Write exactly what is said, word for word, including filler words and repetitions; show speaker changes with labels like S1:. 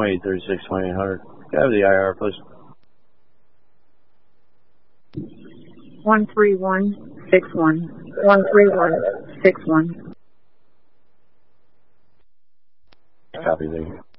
S1: twenty-eight thirty-six twenty-eight hundred. Can I have the I R, please?
S2: one three one six one. one three one six one.
S1: Copy, thank you.